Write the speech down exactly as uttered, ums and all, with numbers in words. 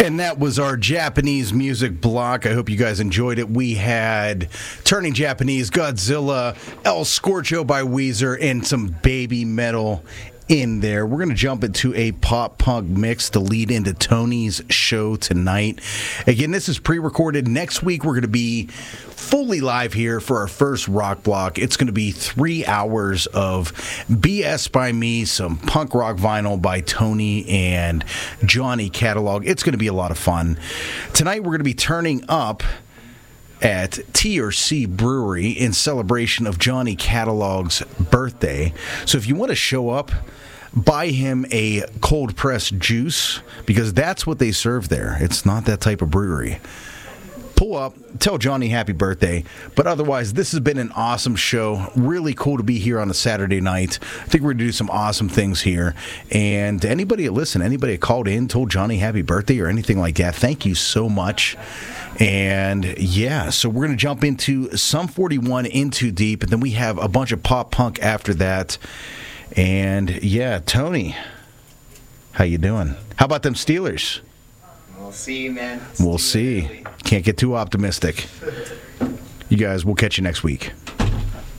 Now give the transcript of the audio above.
And that was our Japanese music block. I hope you guys enjoyed it. We had Turning Japanese, Godzilla, El Scorcho by Weezer, and some baby metal in there. We're going to jump into a pop-punk mix to lead into Tony's show tonight. Again, this is pre-recorded. Next week, we're going to be fully live here for our first rock block. It's going to be three hours of B S by me, some punk rock vinyl by Tony and Johnny catalog. It's going to be a lot of fun. Tonight, we're going to be turning up at T or C Brewery in celebration of Johnny Catalog's birthday. So if you want to show up, buy him a cold pressed juice, because that's what they serve there. It's not that type of brewery. Pull up, tell Johnny happy birthday. But otherwise, this has been an awesome show. Really cool to be here on a Saturday night. I think we're going to do some awesome things here. And to anybody that listened, anybody that called in, told Johnny happy birthday or anything like that, thank you so much. And yeah, so we're going to jump into Sum forty-one, In Too Deep, and then we have a bunch of pop punk after that. And yeah, Tony, how you doing? How about them Steelers? We'll see, man. We'll see. Can't get too optimistic. You guys, we'll catch you next week.